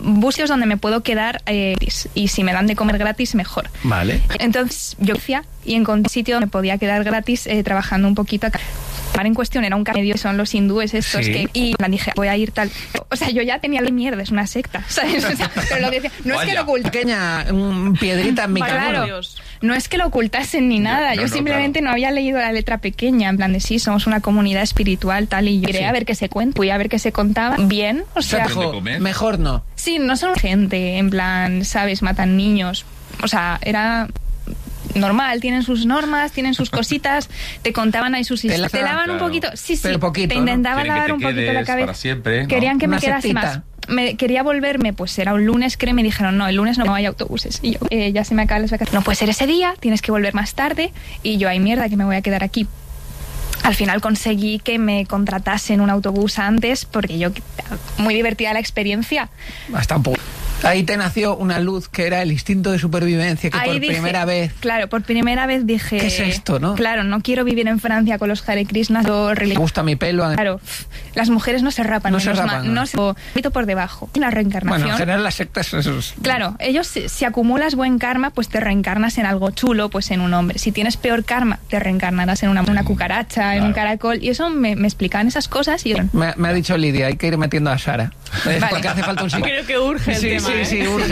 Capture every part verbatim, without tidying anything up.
buscos donde me puedo quedar eh, y si me dan de comer gratis, mejor. Vale. Entonces yo decía y encontré un sitio donde podía quedar gratis eh, trabajando un poquito acá. En cuestión era un medio, son los hindúes estos, sí. que y me dije, voy a ir tal. O sea, yo ya tenía la mierda, es una secta, ¿sabes? O sea, pero lo decía, no Vaya. es que lo ocultasen. Pequeña um, piedrita en mi camino. Claro, no es que lo ocultasen ni nada, no, yo no, simplemente claro. no había leído la letra pequeña, en plan de sí, somos una comunidad espiritual, tal, y yo quería sí. a ver qué se cuenta, fui a ver qué se contaba, bien, o sea, mejor, mejor no. Sí, no son gente, en plan, ¿sabes? Matan niños, o sea, era... normal, tienen sus normas, tienen sus cositas, te contaban ahí sus historias, te daban claro. un poquito, sí, sí, poquito, te intentaban ¿no? lavar te un poquito la cabeza, para siempre, ¿no? Querían que Una me quedase sectita. más. Me quería volverme, pues era un lunes, creo, me dijeron, no, el lunes no hay autobuses. Y yo, eh, ya se me acaban las vacaciones. No puede ser ese día, tienes que volver más tarde. Y yo, ay, mierda, que me voy a quedar aquí. Al final conseguí que me contratasen un autobús antes, porque yo, muy divertida la experiencia. Hasta un poco. Ahí te nació una luz que era el instinto de supervivencia, que Ahí por dije, primera vez... Claro, por primera vez dije... ¿Qué es esto, no? Claro, no quiero vivir en Francia con los Hare Krishnas. Me gusta mi pelo. Claro, las mujeres no se rapan. No se rapan. No se... Pito por debajo. La reencarnación. Bueno, en general las sectas... Esos... Claro, ellos, si, si acumulas buen karma, pues te reencarnas en algo chulo, pues en un hombre. Si tienes peor karma, te reencarnarás en una, una cucaracha, claro. en un caracol. Y eso me, me explicaban esas cosas y yo... Me, me ha dicho Lidia, hay que ir metiendo a Sara. Vale. Porque hace falta un sitio. Creo que urge el sí, tema, sí, ¿eh? sí, urge.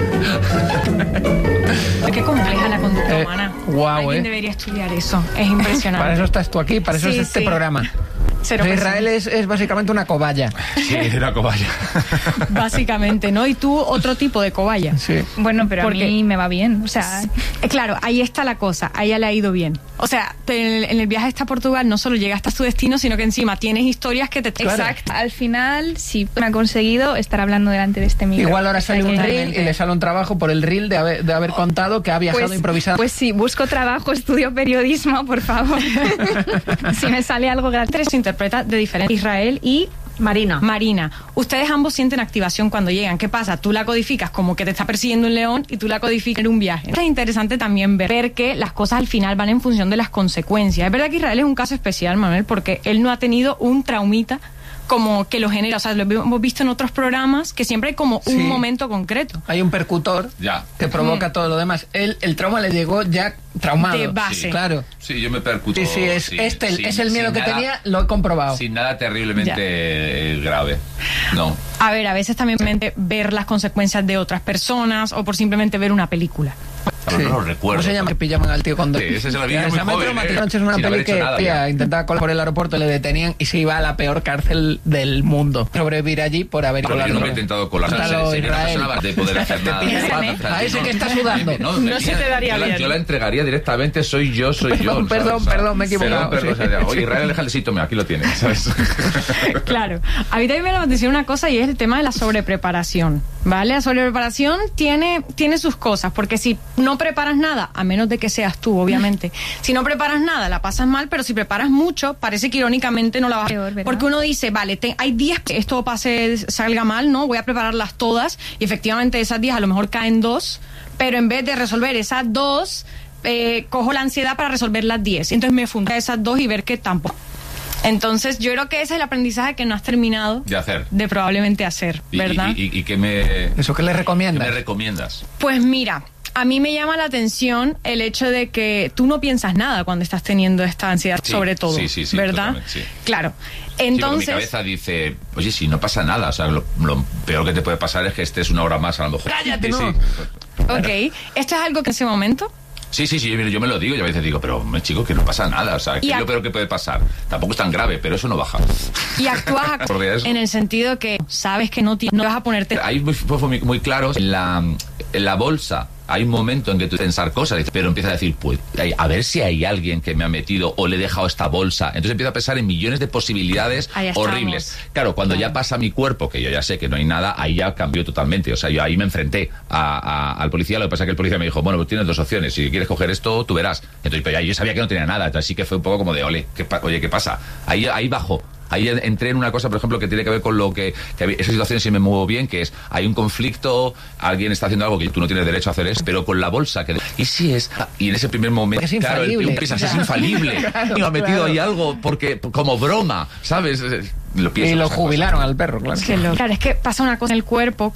Qué compleja la conducta eh, humana. Wow, Alguien eh. debería estudiar eso. Es impresionante. Para eso estás tú aquí, para eso sí, es este sí. programa. Cero Israel es, es básicamente una cobaya. Sí, una cobaya. Básicamente, ¿no? Y tú otro tipo de cobaya. Sí. Bueno, pero Porque, a mí me va bien, o sea... Claro, ahí está la cosa, a ella le ha ido bien. O sea, en el, en el viaje hasta Portugal no solo llegaste a tu destino, sino que encima tienes historias que te... Claro. Exacto. Al final, si me ha conseguido estar hablando delante de este micro. Igual ahora sale un Totalmente. reel y le sale un trabajo por el reel de haber, de haber contado que ha viajado pues, improvisado. Pues sí, busco trabajo, estudio periodismo, por favor. Si me sale algo gratis. Se interpreta de diferente. Israel y... Marina. Marina. Ustedes ambos sienten activación cuando llegan. ¿Qué pasa? Tú la codificas como que te está persiguiendo un león y tú la codificas en un viaje. Es interesante también ver, ver que las cosas al final van en función de las consecuencias. Es verdad que Israel es un caso especial, Manuel, porque él no ha tenido un traumita como que lo genera. O sea, lo hemos visto en otros programas que siempre hay como un sí. momento concreto. Hay un percutor ya. que provoca mm. todo lo demás. Él, el trauma le llegó ya traumado. De base. Sí. Claro. Sí, yo me percuto. Sí, sí, es, sí, este sin, es el miedo que nada, tenía, lo he comprobado. Sin nada terriblemente ya. grave. No. A ver, a veces también ver las consecuencias de otras personas o por simplemente ver una película. Sí. No lo recuerdo. ¿Cómo se llama? Que pillaban al tío cuando... Sí, ese se lo vi muy joven, ¿eh? ¿eh? Es una Sin peli que nada, tía, intentaba colar por el aeropuerto, le detenían y se iba a la peor cárcel del mundo. Sobrevivir allí por haber colado. Yo no me he intentado colar. No sé, de poder hacer nada. A ese que está sudando. No, no se te daría yo bien. La, yo la entregaría directamente, soy yo, soy perdón, yo. Perdón, ¿sabes? perdón, me he equivocado. Perdón, perdón, sí. Oye, Israel, déjale, sí, tome, aquí lo tienes, ¿sabes? Claro. A mí también me llama la atención una cosa y es el tema de la sobrepreparación, ¿vale? La sobrepreparación tiene, tiene sus cosas, porque si no preparas nada, a menos de que seas tú, obviamente, si no preparas nada, la pasas mal, pero si preparas mucho, parece que irónicamente no la vas a... Peor, porque uno dice, vale, te, hay diez que esto pase, salga mal, ¿no? Voy a prepararlas todas, y efectivamente esas diez a lo mejor caen dos, pero en vez de resolver esas dos, eh, cojo la ansiedad para resolver las diez. Entonces me funda esas dos y ver que tampoco. Entonces yo creo que ese es el aprendizaje que no has terminado de hacer, de probablemente hacer, ¿verdad? ¿Y, y, y, y qué me... ¿Eso qué le recomiendas? ¿Qué me recomiendas? Pues mira, a mí me llama la atención el hecho de que tú no piensas nada cuando estás teniendo esta ansiedad, sí, sobre todo, sí, sí, sí, ¿verdad? Sí. Claro. Entonces, sí, mi cabeza dice, oye, si no pasa nada, o sea, lo, lo peor que te puede pasar es que estés una hora más a lo mejor. ¡Cállate, sí, no! Sí. Ok, ¿esto es algo que en ese momento? Sí, sí, sí, yo me lo digo y a veces digo, pero chico, que no pasa nada, o sea, ¿qué es lo peor que puede pasar? Tampoco es tan grave, pero eso no baja. Y actúas en el sentido que sabes que no, te, no vas a ponerte... Ahí fue muy, muy claro, en la, en la bolsa hay un momento en que tú pensar cosas, pero empiezas a decir, pues, a ver si hay alguien que me ha metido o le he dejado esta bolsa. Entonces empiezo a pensar en millones de posibilidades horribles. Claro, cuando claro. ya pasa mi cuerpo, que yo ya sé que no hay nada, ahí ya cambió totalmente. O sea, yo ahí me enfrenté a, a, al policía. Lo que pasa es que el policía me dijo, bueno, pues tienes dos opciones. Si quieres coger esto, tú verás. Entonces, pero ya yo sabía que no tenía nada. Entonces sí que fue un poco como de, ole, ¿qué, oye, ¿qué pasa? Ahí, ahí bajó. Ahí entré en una cosa, por ejemplo, que tiene que ver con lo que, que esa situación sí me muevo bien, que es, hay un conflicto, alguien está haciendo algo que tú no tienes derecho a hacer eso, pero con la bolsa, que y si es, y en ese primer momento, es claro, el tío piensa, es infalible, claro, y me ha metido claro. ahí algo, porque, como broma, ¿sabes? Lo y lo jubilaron cosa. al perro, claro. Es que lo, claro, es que pasa una cosa en el cuerpo,